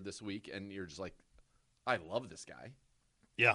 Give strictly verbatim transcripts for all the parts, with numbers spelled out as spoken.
this week, and you're just like, I love this guy. Yeah.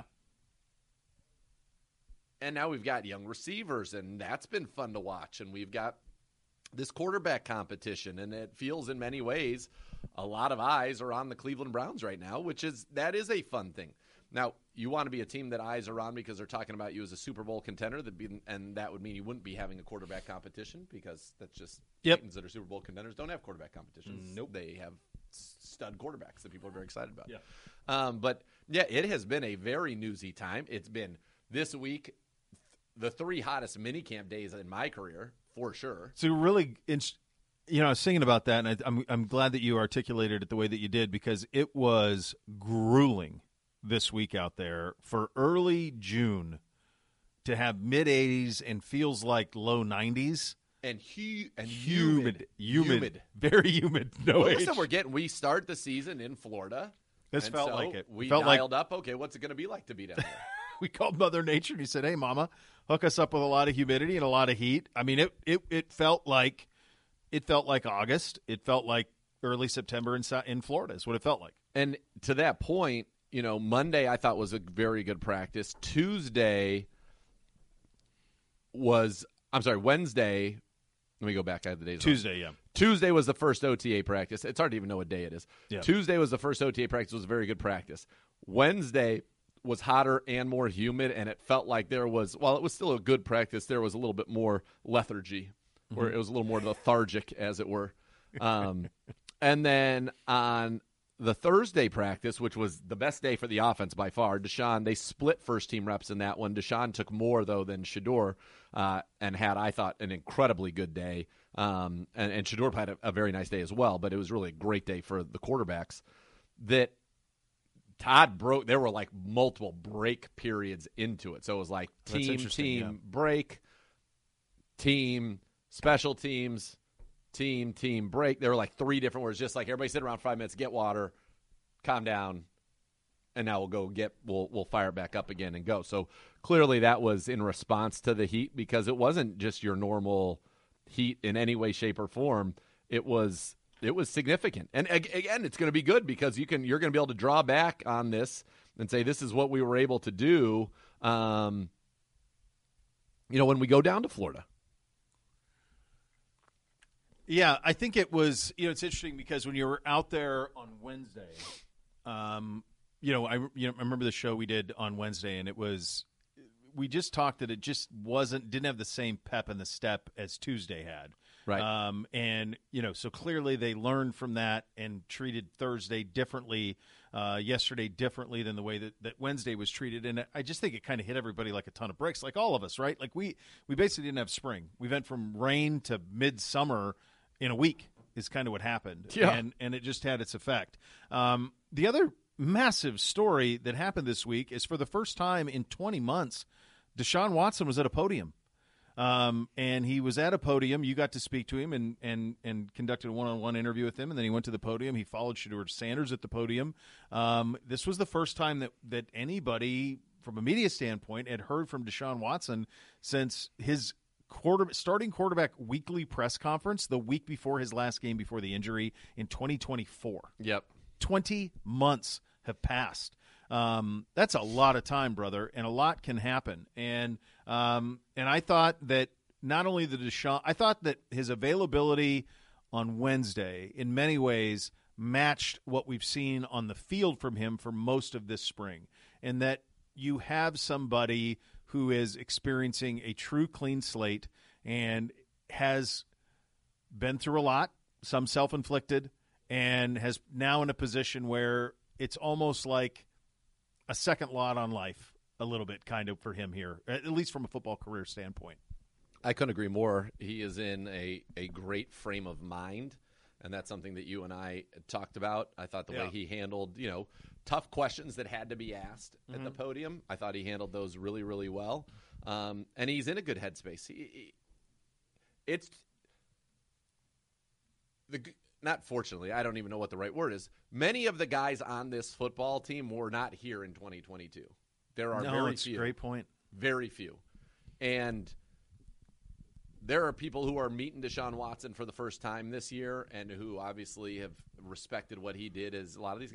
And now we've got young receivers, and that's been fun to watch. And we've got this quarterback competition, and it feels in many ways a lot of eyes are on the Cleveland Browns right now, which is that is a fun thing. Now, you want to be a team that eyes are on because they're talking about you as a Super Bowl contender, that be, and that would mean you wouldn't be having a quarterback competition because that's just yep. teams that are Super Bowl contenders don't have quarterback competitions. Nope. They have stud quarterbacks that people are very excited about. Yeah. Um, but, yeah, it has been a very newsy time. It's been this week the three hottest minicamp days in my career, for sure. So really, you know, I was thinking about that, and I, I'm I'm glad that you articulated it the way that you did because it was grueling this week out there for early June to have mid eighties and feels like low nineties. And, hu- and humid, humid, humid, humid, very humid. No well, age. listen, we're getting. We start the season in Florida. This felt so like it. We felt dialed like, up. Okay, what's it going to be like to be down there? We called Mother Nature and he said, "Hey, Mama, hook us up with a lot of humidity and a lot of heat." I mean, it it it felt like it felt like August. It felt like early September in in Florida. Is what it felt like. And to that point, you know, Monday I thought was a very good practice. Tuesday was, I'm sorry, Wednesday. Let me go back. I had the days. Tuesday, on. yeah. Tuesday was the first O T A practice. It's hard to even know what day it is. Yeah. Tuesday was the first O T A practice. It was a very good practice. Wednesday was hotter and more humid, and it felt like there was, while it was still a good practice, there was a little bit more lethargy, mm-hmm. where it was a little more lethargic, as it were. Um, and then on the Thursday practice, which was the best day for the offense by far, Deshaun, they split first-team reps in that one. Deshaun took more, though, than Shedeur, uh, and had, I thought, an incredibly good day. Um, and, and Shedeur had a, a very nice day as well, but it was really a great day for the quarterbacks. That Todd broke. There were like multiple break periods into it. So it was like team, team, yeah. break, team, special teams, team, team, break. There were like three different words, just like everybody sit around five minutes, get water, calm down, and now we'll go get, we'll, we'll fire it back up again and go. So clearly that was in response to the heat because it wasn't just your normal heat in any way, shape, or form. It was It was significant. And again, it's going to be good because you can, you're going to be able to draw back on this and say, this is what we were able to do, um, you know, when we go down to Florida. Yeah, I think it was, you know, it's interesting because when you were out there on Wednesday, um, you know, I, you know, I remember the show we did on Wednesday, and it was, we just talked that it just wasn't, didn't have the same pep in the step as Tuesday had. Right. Um, and, you know, so clearly they learned from that and treated Thursday differently, uh, yesterday differently than the way that, that Wednesday was treated. And I just think it kind of hit everybody like a ton of bricks, like all of us, right? Like we, we basically didn't have spring. We went from rain to midsummer in a week is kind of what happened. Yeah. And, and it just had its effect. Um, the other massive story that happened this week is for the first time in twenty months, Deshaun Watson was at a podium. Um, and he was at a podium. You got to speak to him and, and, and conducted a one-on-one interview with him, and then he went to the podium. He followed Shedeur Sanders at the podium. Um, this was the first time that, that anybody, from a media standpoint, had heard from Deshaun Watson since his quarter, starting quarterback weekly press conference the week before his last game before the injury in twenty twenty-four. Yep. twenty months have passed. Um, that's a lot of time, brother, and a lot can happen. And um, and I thought that not only the Deshaun, I thought that his availability on Wednesday in many ways matched what we've seen on the field from him for most of this spring, and that you have somebody who is experiencing a true clean slate and has been through a lot, some self-inflicted, and has now in a position where it's almost like a second lot on life a little bit kind of for him here, at least from a football career standpoint. I couldn't agree more. He is in a, a great frame of mind, and that's something that you and I talked about. I thought the yeah. way he handled, you know, tough questions that had to be asked mm-hmm. at the podium, I thought he handled those really, really well. Um, and he's in a good headspace. He, he, it's the not fortunately, I don't even know what the right word is. Many of the guys on this football team were not here in twenty twenty-two. There are no, very it's few. A great point. Very few. And there are people who are meeting Deshaun Watson for the first time this year and who obviously have respected what he did. As a lot of these